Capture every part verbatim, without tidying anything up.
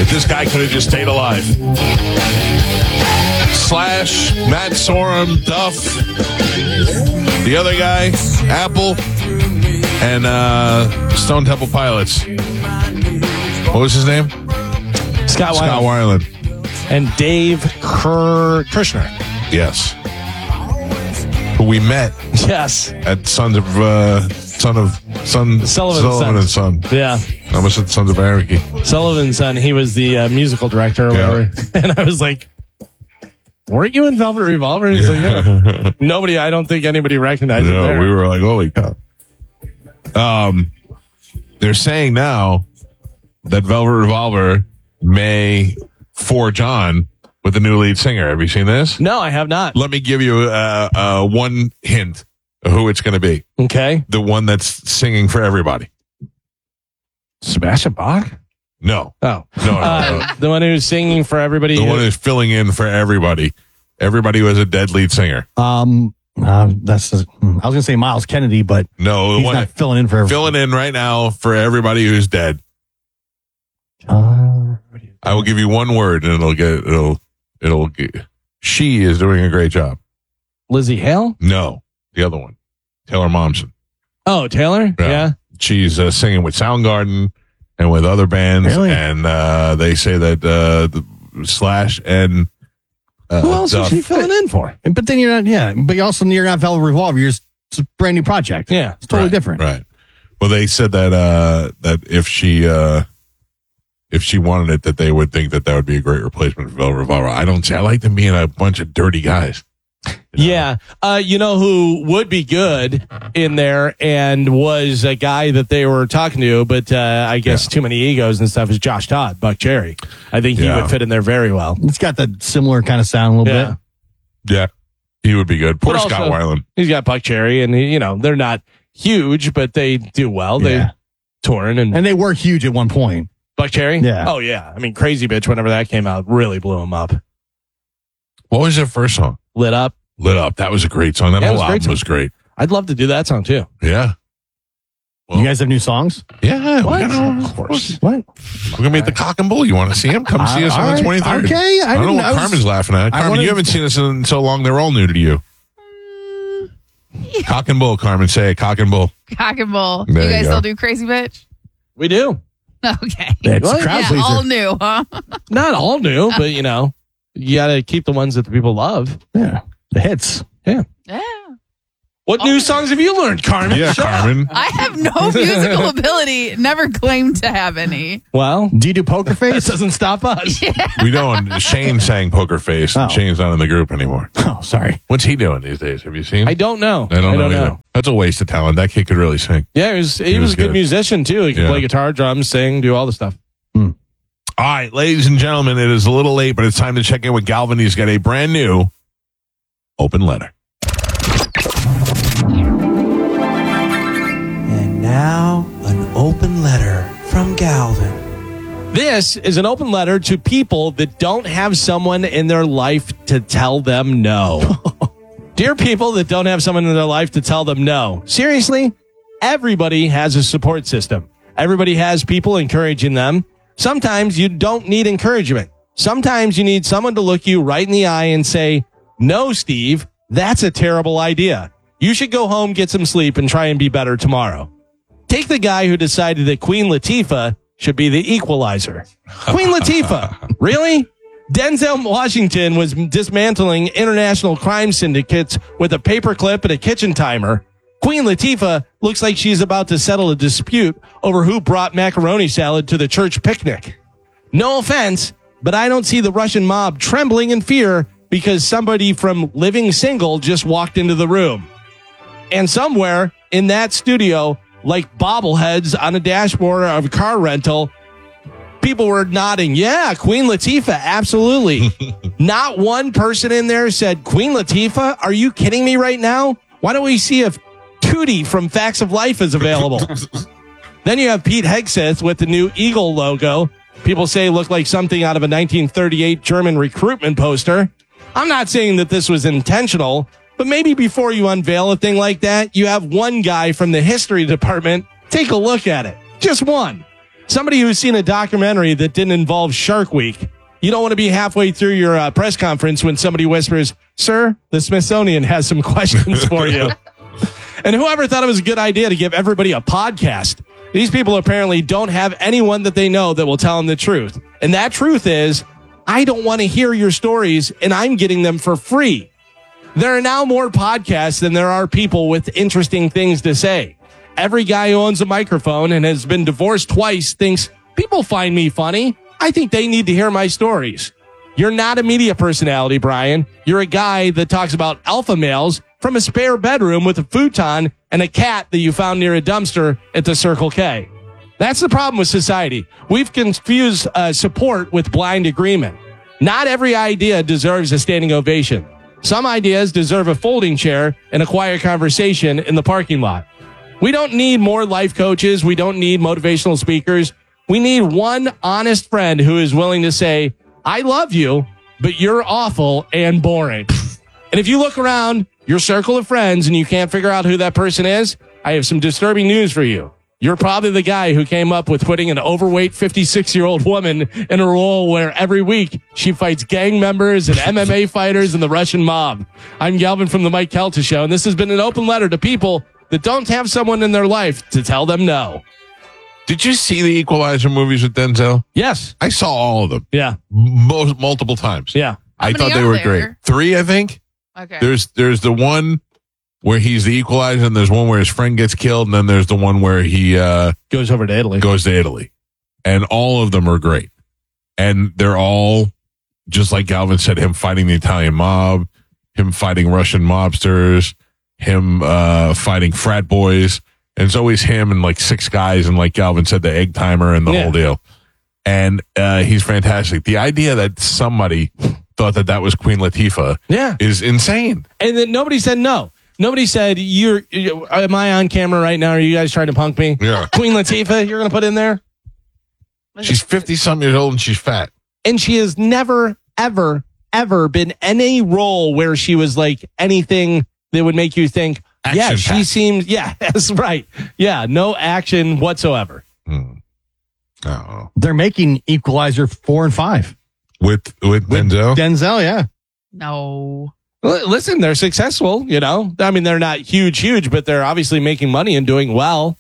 If this guy could have just stayed alive. Slash, Matt Sorum, Duff, the other guy, Apple, and uh, Stone Temple Pilots. What was his name? Scott, Scott Weiland. Weiland. And Dave Ker- Kirshner. Yes. Who we met Yes. at Sons of uh, Son of Son Sullivan, Sullivan and Son. Yeah. I almost said Sons of Anarchy. Sullivan's son. He was the uh, musical director or Yeah. whatever. And I was like, weren't you in Velvet Revolver? And he's like, yeah. Nobody, I don't think anybody recognized No, it there. we were like, holy cow. Um, they're saying now that Velvet Revolver may forge on with the new lead singer. Have you seen this? No, I have not. Let me give you uh, uh, one hint of who it's going to be. Okay. The one that's singing for everybody. Sebastian Bach? No. Oh. No, no, Uh, no. the one who's singing for everybody. The one who's filling in for everybody. Everybody who has a dead lead singer. Um, uh, that's. Uh, I was gonna say Miles Kennedy, but No, the he's one not filling in for. filling in right now for everybody who's dead. Uh, I will give you one word, and it'll get it'll it'll get. She is doing a great job. Lizzie Hale? No, the other one, Taylor Momsen. Oh, Taylor? Yeah. Yeah. She's uh, singing with Soundgarden and with other bands, Really? and uh, they say that uh, the Slash and uh, Who else Duff- is she filling in for? but then you're not. Yeah, but you also you're not Velvet Revolver. You're just, it's a brand new project. Yeah. It's totally Right, different. Right. Well, they said that uh, that if she uh, if she wanted it, that they would think that that would be a great replacement for Velvet Revolver. I don't see. I like them being a bunch of dirty guys. You know? Yeah. Uh, you know who would be good in there and was a guy that they were talking to, but uh, I guess Yeah. too many egos and stuff is Josh Todd, Buck Cherry. I think he Yeah. would fit in there very well. It's got the similar kind of sound a little Yeah. bit. Yeah, he would be good. Poor But Scott also- Weiland. He's got Buck Cherry, and, he, you know, they're not huge, but they do well. They Yeah. touring and, And they were huge at one point. Buck Cherry? Yeah. Oh, yeah. I mean, Crazy Bitch, whenever that came out, really blew him up. What was their first song? Lit Up. Lit Up. That was a great song. That Yeah, it whole was a great album song. was great. I'd love to do that song, too. Yeah. Well, You guys have new songs? yeah. What? We gotta, Of course. What? We're gonna be at the Cock and Bull. You want to see him? Come see us Uh, on all the right. twenty-third. Okay, I I, don't know didn't- what I was- Carmen's laughing at. I Carmen, wanted- you haven't seen us in so long. They're all new to you. Cock and Bull, Carmen. Say it. Cock and Bull. Cock and Bull. There You you guys go. still do Crazy Bitch? We do. Okay. It's What? a crowd Yeah, pleaser. all new, huh? Not all new, but, you know, you got to keep the ones that the people love. Yeah, the hits. Yeah. Yeah. What new songs have you learned, Carmen? Yeah, Shut up. Carmen. I have no musical ability. Never claimed to have any. Well, Do you do Poker that Face? doesn't stop us. We don't. Shane sang Poker Face. and Oh. Shane's not in the group anymore. Oh, sorry. What's he doing these days? Have you seen? I don't know. I don't know either. That's a waste of talent. That kid could really sing. Yeah, he was, he He was, was a good, good. musician, too. He could Yeah. play guitar, drums, sing, do all the stuff. All right, ladies and gentlemen, it is a little late, but it's time to check in with Galvin. He's got a brand new open letter. And now, an open letter from Galvin. This is an open letter to people that don't have someone in their life to tell them no. Dear people that don't have someone in their life to tell them no. Seriously, everybody has a support system. Everybody has people encouraging them. Sometimes you don't need encouragement. Sometimes you need someone to look you right in the eye and say, no, Steve, that's a terrible idea. You should go home, get some sleep, and try and be better tomorrow. Take the guy who decided that Queen Latifah should be the equalizer. Queen Latifah, really? Denzel Washington was dismantling international crime syndicates with a paperclip and a kitchen timer. Queen Latifah looks like she's about to settle a dispute over who brought macaroni salad to the church picnic. No offense, but I don't see the Russian mob trembling in fear because somebody from Living Single just walked into the room. And somewhere in that studio, like bobbleheads on a dashboard of a car rental, people were nodding. Yeah, Queen Latifah, absolutely. Not one person in there said, Queen Latifah, are you kidding me right now? Why don't we see if Tootie from Facts of Life is available? Then you have Pete Hegseth with the new Eagle logo. People say looked like something out of a nineteen thirty-eight German recruitment poster. I'm not saying that this was intentional, but maybe before you unveil a thing like that, you have one guy from the history department take a look at it. Just one. Somebody who's seen a documentary that didn't involve Shark Week. You don't want to be halfway through your uh, press conference when somebody whispers, "Sir, the Smithsonian has some questions for you." And whoever thought it was a good idea to give everybody a podcast? These people apparently don't have anyone that they know that will tell them the truth. And that truth is, I don't want to hear your stories, and I'm getting them for free. There are now more podcasts than there are people with interesting things to say. Every guy who owns a microphone and has been divorced twice thinks, people find me funny. I think they need to hear my stories. You're not a media personality, Brian. You're a guy that talks about alpha males from a spare bedroom with a futon and a cat that you found near a dumpster at the Circle K. That's the problem with society. We've confused uh, support with blind agreement. Not every idea deserves a standing ovation. Some ideas deserve a folding chair and a quiet conversation in the parking lot. We don't need more life coaches. We don't need motivational speakers. We need one honest friend who is willing to say, I love you, but you're awful and boring. And if you look around your circle of friends and you can't figure out who that person is, I have some disturbing news for you. You're probably the guy who came up with putting an overweight fifty-six-year-old woman in a role where every week she fights gang members and M M A fighters and the Russian mob. I'm Galvin from the Mike Kelta Show, and this has been an open letter to people that don't have someone in their life to tell them no. Did you see the Equalizer movies with Denzel? Yes. I saw all of them. Yeah. Most, multiple times. Yeah. I How thought many they are were there? great. Three, I think. Okay. There's there's the one where he's the equalizer, and there's one where his friend gets killed, and then there's the one where he uh, Goes over to Italy. goes to Italy. And all of them are great. And they're all, just like Galvin said, him fighting the Italian mob, him fighting Russian mobsters, him uh, fighting frat boys. And it's always him and like six guys, and like Galvin said, the egg timer and the Yeah. whole deal. And uh, he's fantastic. The idea that somebody thought that that was Queen Latifah Yeah. is insane. And then nobody said no. Nobody said, "You're. You, am I on camera right now? Are you guys trying to punk me?" Yeah. Queen Latifah, you're going to put in there? She's fifty-some years old and she's fat. And she has never, ever, ever been in a role where she was like anything that would make you think, yeah, she Action-packed. seems, yeah, that's right. Yeah, no action whatsoever. Hmm. Oh. They're making Equalizer four and five. With, with Denzel? Denzel, yeah. No. L- Listen, they're successful, you know. I mean, they're not huge, huge, but they're obviously making money and doing well.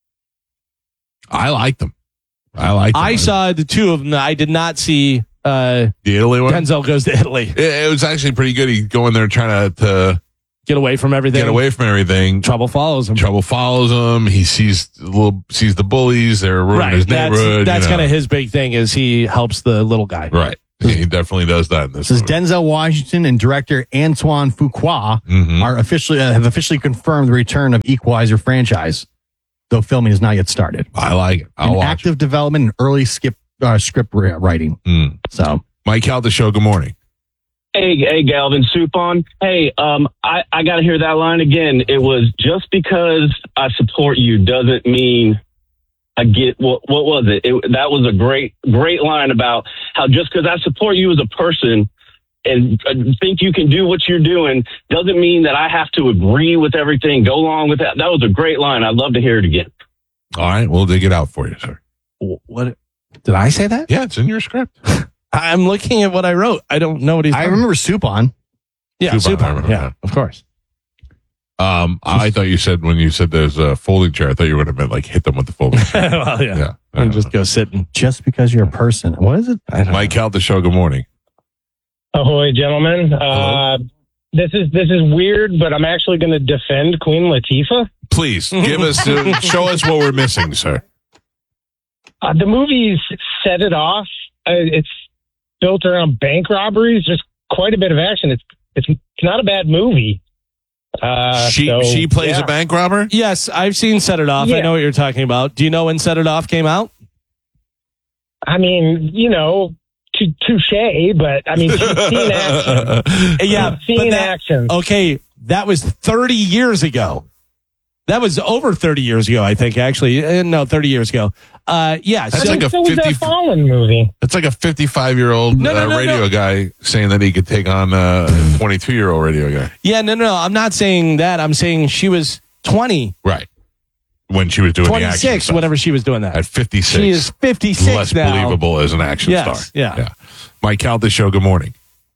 I like them. I like them. I saw the two of them. I did not see uh, the Italy one. Denzel Goes to Italy. It, it was actually pretty good. He'd go in there trying to, to Get away from everything. get away from everything. Trouble follows him. Trouble follows him. He sees the little sees the bullies. They're ruining Right. his That's, neighborhood. that's you know. kind of his big thing is he helps the little guy. Right. He definitely does that in this. This is movie. Denzel Washington and director Antoine Fuqua Mhm. are officially uh, have officially confirmed the return of Equalizer franchise, though filming has not yet started. I like it. I'll In watch active development and early skip uh, script ri- writing. it. Mm. So Mike Calda Show. Good morning. Hey, hey, Galvin, soup on. Hey, um, I, I got to hear that line again. It was just because I support you doesn't mean I get what, what was it? it? That was a great, great line about how just because I support you as a person and uh, think you can do what you're doing doesn't mean that I have to agree with everything, go along with that. That was a great line. I'd love to hear it again. All right. We'll dig it out for you, sir. What? Did I say that? Yeah, it's in your script. I'm looking at what I wrote. I don't know what he's I remember Soup on. Yeah, Supon, Supon. I remember Yeah, that. of course. Um, I thought you said when you said there's a folding chair, I thought you were going to like hit them with the folding chair. Well, yeah. Yeah. And just go sit and Just because you're a person. What is it? I don't Mike Calda Show. Good morning. Ahoy, gentlemen. Uh, this is this is weird, but I'm actually going to defend Queen Latifah. Please give us, uh, show us what we're missing, sir. Uh, the movie's set it off. Uh, it's built around bank robberies. There's quite a bit of action. It's it's, it's not a bad movie. Uh, she so, she plays yeah. a bank robber. Yes, I've seen Set It Off. I Yeah. know what you're talking about. Do you know when Set It Off came out? I mean, you know, t- touche, but I mean, she's seen action. Yeah, She's seen but that- action. Okay, that was thirty years ago. That was over thirty years ago, I think, actually. Uh, no, thirty years ago. Uh, yeah. That's so, like a so was fifty that Fallen movie. It's like a fifty-five year old No, no, uh, no, radio no. guy saying that he could take on uh, a twenty-two year old radio guy. yeah, no, no, no. I'm not saying that. I'm saying she was twenty. Right. when she was doing the action twenty-six, stuff. whenever she was doing that. At fifty-six. She is fifty-six Less now. believable as an action Yes, star. yeah. yeah. Mike Calda Show, good morning.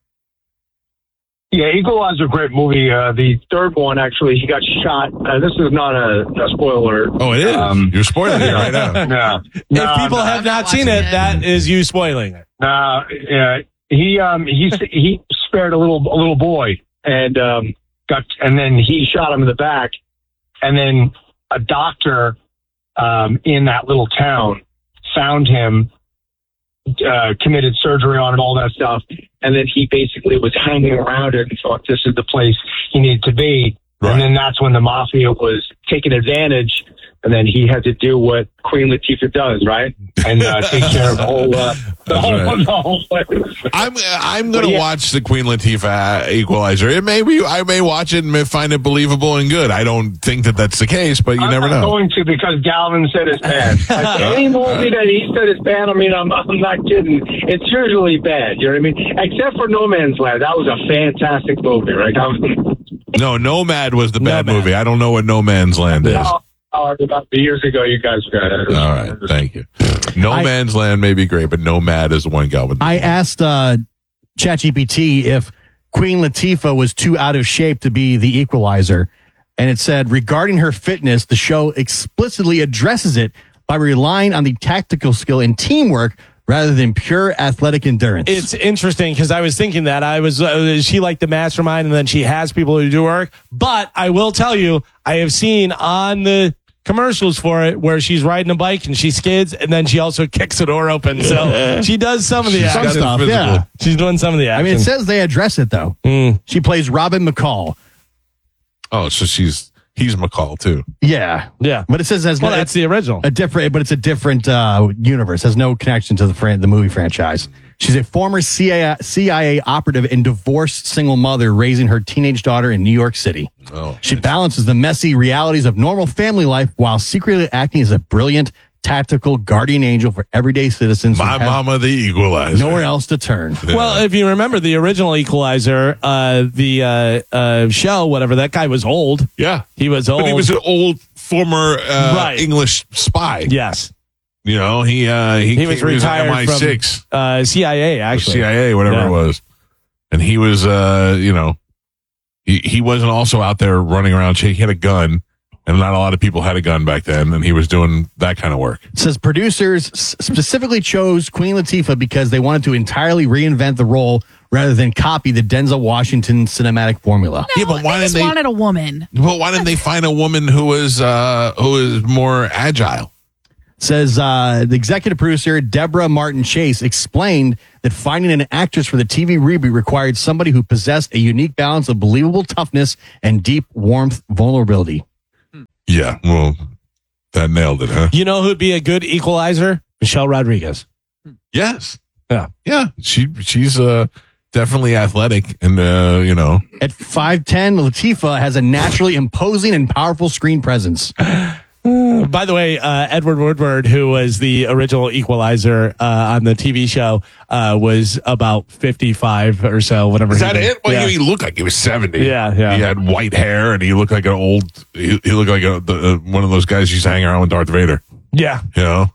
Yeah, Equalizer, great movie. Uh, the third one, actually, he got shot. Uh, this is not a, a spoiler. Oh, it is? Um, You're spoiling it right now. No, If no, people no, have I'm not not seen it, watching it. that is you spoiling it. no, yeah, he um he he spared a little a little boy and um got and then he shot him in the back, and then a doctor um in that little town found him, uh, committed surgery on him, all that stuff, and then he basically was hanging around it and thought this is the place he needed to be. Right. And then that's when the mafia was taking advantage, and then he had to do what Queen Latifah does, right? And uh, take care of the whole, uh, the That's whole, right. the whole place. I'm I'm gonna But yeah. watch the Queen Latifah Equalizer. It may be I may watch it and may find it believable and good. I don't think that that's the case, but you I'm never not know. going to because Galvin said it's bad. Like, any movie that he said is bad, I mean, I'm, I'm not kidding. It's usually bad, you know what I mean? Except for No Man's Land. That was a fantastic movie, right? That was, No, Nomad was the bad Nomad. movie. I don't know what No Man's Land is. oh, oh, about years ago, you guys got it. All right, thank you. No I- Man's Land may be great, but Nomad is the one Galvin. I asked uh, ChatGPT if Queen Latifah was too out of shape to be the Equalizer, and it said regarding her fitness, the show explicitly addresses it by relying on the tactical skill and teamwork rather than pure athletic endurance. It's interesting because I was thinking that I was, uh, is she like the mastermind and then she has people who do work? But I will tell you, I have seen on the commercials for it where she's riding a bike and she skids and then she also kicks a door open. So she does some of the She's got action. it stuff, physical. yeah. She's doing some of the I action. mean, it says they address it though. Mm. She plays Robin McCall. Oh, so she's he's McCall too. Yeah, Yeah. but it says has Well, no, that's the original. a different, but it's a different uh, universe. Has no connection to the fran- the movie franchise. She's a former C I A, C I A operative and divorced single mother raising her teenage daughter in New York City. Oh, She balances the messy realities of normal family life while secretly acting as a brilliant, tactical guardian angel for everyday citizens who my have mama, the Equalizer. nowhere else to turn. Well, if you remember the original Equalizer, uh, the uh, uh, show, whatever, that guy was old. Yeah, He was old. but he was an old former uh, Right. English spy. yes. You know, he uh, he, He was came- retired M I six, from uh, C I A, actually. C I A, whatever Yeah. it was, and he was, uh, you know, he he wasn't also out there running around. He had a gun, and not a lot of people had a gun back then, and he was doing that kind of work. It says producers s- specifically chose Queen Latifah because they wanted to entirely reinvent the role rather than copy the Denzel Washington cinematic formula. Yeah, but why I didn't just they? wanted a woman. Well, why didn't they find a woman who was uh, who was more agile? Says uh, the executive producer Deborah Martin Chase explained that finding an actress for the T V reboot required somebody who possessed a unique balance of believable toughness and deep warmth vulnerability. Yeah, well, that nailed it, huh? You know who'd be a good Equalizer? Michelle Rodriguez. Yes. Yeah. Yeah. She she's uh definitely athletic and uh, you know. At five ten, Latifah has a naturally imposing and powerful screen presence. By the way, uh, Edward Woodward, who was the original Equalizer uh, on the T V show, uh, was about fifty-five or so, whatever. Is he that was. it? Well, Yeah. he looked like he was seventy. Yeah, yeah. He had white hair and he looked like an old he, he looked like a, the, uh, one of those guys who used to hang around with Darth Vader, yeah. you know.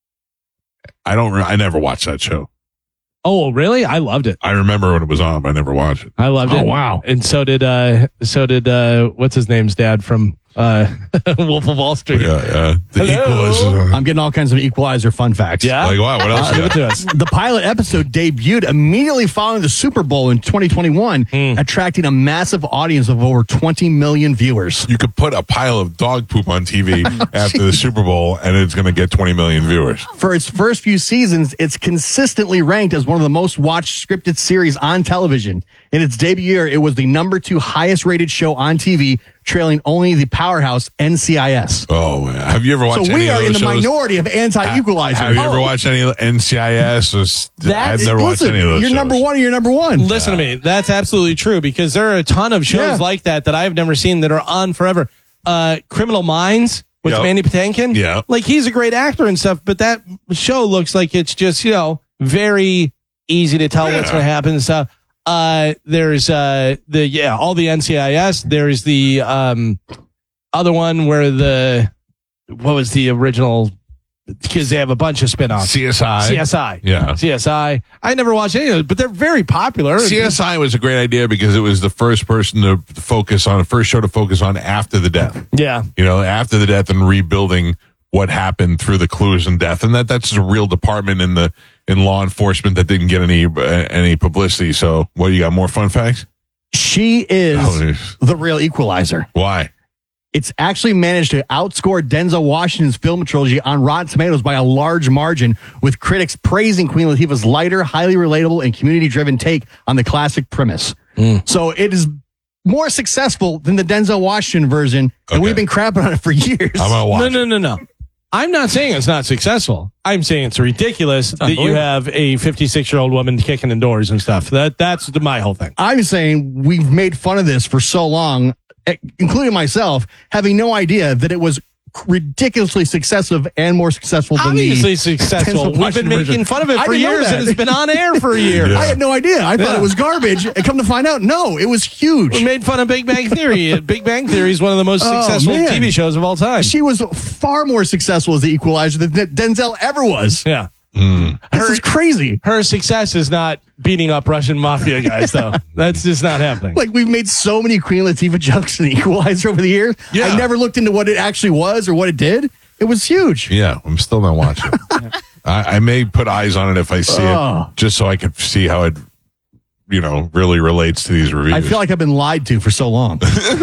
I don't re- I never watched that show. Oh, really? I loved it. I remember when it was on, but I never watched it. I loved Oh, it. wow. And so did uh, so did uh, what's his name's dad from uh, Wolf of Wall Street. Yeah, yeah. The Hello? Equalizer. I'm getting all kinds of Equalizer fun facts. Yeah. Like, wow, what else? Give you it got? to us. The pilot episode debuted immediately following the Super Bowl in twenty twenty-one, attracting a massive audience of over twenty million viewers. You could put a pile of dog poop on T V after the Super Bowl, and it's going to get twenty million viewers. For its first few seasons, it's consistently ranked as one of the most watched scripted series on television. In its debut year, it was the number two highest rated show on T V, trailing only the powerhouse N C I S. Oh, man. Have you ever watched So any we of are those in the shows? minority of anti-equalizer. Have you ever Oh, watched any of N C I S? Or, s- That's- I've never watched listen, any of those you're shows. number one or you're number one. Listen to me. That's absolutely true because there are a ton of shows Yeah. like that that I've never seen that are on forever. Uh, Criminal Minds with Yep. Mandy Patinkin. Yeah. Like he's a great actor and stuff, but that show looks like it's just, you know, very easy to tell what's Yeah. going to happen and stuff. Uh, there's, uh, the, yeah, all the N C I S. There's the, um, other one where the, what was the original? Because they have a bunch of spinoffs. C S I. C S I. Yeah. C S I. I never watched any of those, but they're very popular. C S I was a great idea because it was the first person to focus on, the first show to focus on after the death. Yeah. You know, after the death and rebuilding what happened through the clues and death. And that that's a real department in the in law enforcement that didn't get any uh, any publicity. So, what, you got more fun facts? She is Oh, the real equalizer. Why? It's actually managed to outscore Denzel Washington's film trilogy on Rotten Tomatoes by a large margin, with critics praising Queen Latifah's lighter, highly relatable, and community-driven take on the classic premise. Mm. So it is more successful than the Denzel Washington version, and Okay. we've been crapping on it for years. I'm gonna watch No, it. no, no, no. I'm not saying it's not successful. I'm saying it's ridiculous that you have a fifty-six-year-old woman kicking in doors and stuff. That That's the, my whole thing. I'm saying we've made fun of this for so long, including myself, having no idea that it was ridiculously successive and more successful than Obviously the successful. Denzel We've been Washington making version. fun of it I for didn't know years, that. and it's been on air for a year. Yeah. I had no idea. I thought Yeah. it was garbage. And come to find out, no, it was huge. We made fun of Big Bang Theory. Big Bang Theory is one of the most Oh, successful man. T V shows of all time. She was far more successful as the equalizer than Denzel ever was. yeah. This is crazy. Her success is not beating up Russian mafia guys, though. That's just not happening. Like, we've made so many Queen Latifah jokes in the Equalizer over the years. Yeah. I never looked into what it actually was or what it did. It was huge. Yeah, I'm still not watching. I, I may put eyes on it if I see Oh. it, just so I could see how it, you know, really relates to these reviews. I feel like I've been lied to for so long.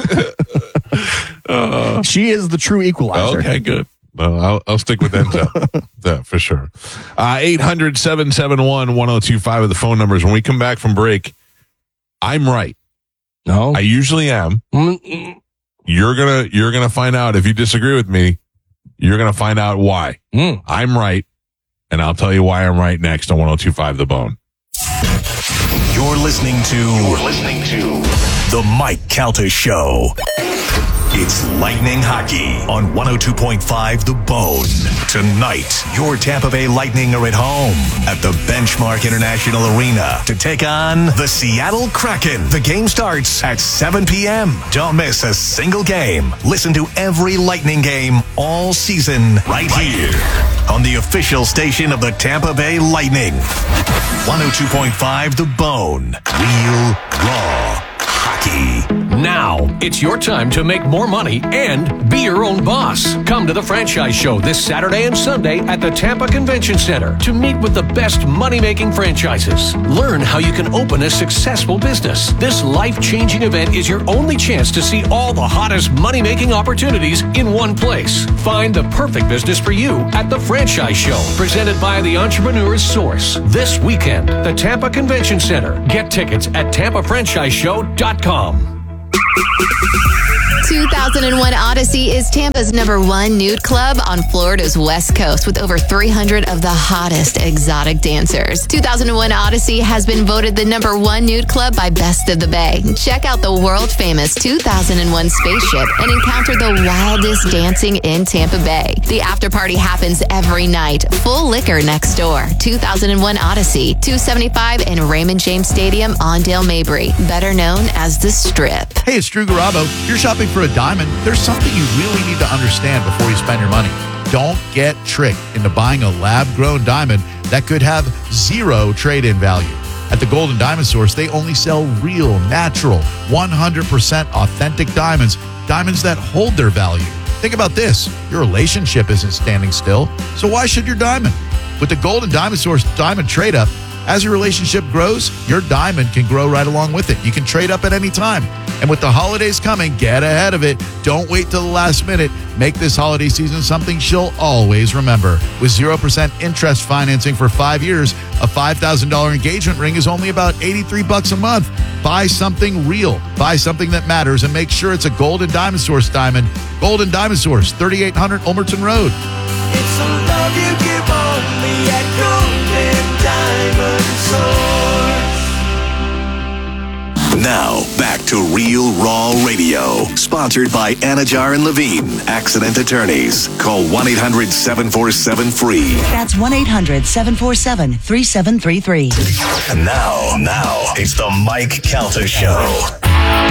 uh, she is the true equalizer. Okay, good. Well, I'll, I'll stick with Denzel. Yeah, for sure. Uh, eight hundred, seven seven one, one oh two five are the phone numbers. When we come back from break, I'm right. No. I usually am. Mm-mm. You're gonna you're gonna find out if you disagree with me. You're gonna find out why. Mm. I'm right, and I'll tell you why I'm right next on one oh two five The Bone. You're listening to You're listening to The Mike Calta Show. It's Lightning Hockey on one oh two point five The Bone. Tonight, your Tampa Bay Lightning are at home at the Benchmark International Arena to take on the Seattle Kraken. The game starts at seven p.m. Don't miss a single game. Listen to every Lightning game all season right here on the official station of the Tampa Bay Lightning. one oh two point five The Bone. Real, raw hockey. Now, it's your time to make more money and be your own boss. Come to the Franchise Show this Saturday and Sunday at the Tampa Convention Center to meet with the best money-making franchises. Learn how you can open a successful business. This life-changing event is your only chance to see all the hottest money-making opportunities in one place. Find the perfect business for you at the Franchise Show, presented by the Entrepreneur's Source. This weekend, the Tampa Convention Center. Get tickets at tampa franchise show dot com. two thousand one Odyssey is Tampa's number one nude club on Florida's West Coast with over three hundred of the hottest exotic dancers. two thousand one Odyssey has been voted the number one nude club by Best of the Bay. Check out the world-famous two thousand one spaceship and encounter the wildest dancing in Tampa Bay. The after party happens every night. Full liquor next door. two thousand one Odyssey, two seventy-five in Raymond James Stadium on Dale Mabry, better known as the Strip. Hey, it's Drew Garabo. If you're shopping for a diamond, there's something you really need to understand before you spend your money. Don't get tricked into buying a lab-grown diamond that could have zero trade-in value. At the Gold and Diamond Source, they only sell real, natural, one hundred percent authentic diamonds, diamonds that hold their value. Think about this. Your relationship isn't standing still, so why should your diamond? With the Gold and Diamond Source Diamond Trade-Up, as your relationship grows, your diamond can grow right along with it. You can trade up at any time. And with the holidays coming, get ahead of it. Don't wait till the last minute. Make this holiday season something she'll always remember. With zero percent interest financing for five years, a five thousand dollars engagement ring is only about eighty-three bucks a month. Buy something real. Buy something that matters and make sure it's a Gold and Diamond Source diamond. Gold and Diamond Source, thirty-eight hundred Ulmerton Road. It's a love you give only at Golden Diamond Source. Now, back to Real Raw Radio, sponsored by Anajar and Levine, Accident Attorneys. Call one eight hundred seven four seven free. That's one eight hundred seven four seven three seven three three. And now, now, it's the Mike Calta Show.